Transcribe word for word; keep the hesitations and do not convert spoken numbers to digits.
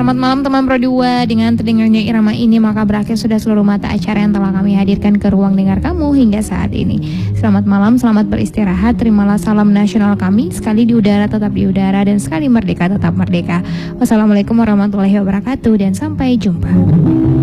Selamat malam teman Pro dua. Dengan terdengarnya irama ini maka berakhir sudah seluruh mata acara yang telah kami hadirkan ke ruang dengar kamu hingga saat ini. Selamat malam, selamat beristirahat. Terimalah salam nasional kami. Sekali di udara tetap di udara dan sekali merdeka tetap merdeka. Wassalamualaikum warahmatullahi wabarakatuh dan sampai jumpa.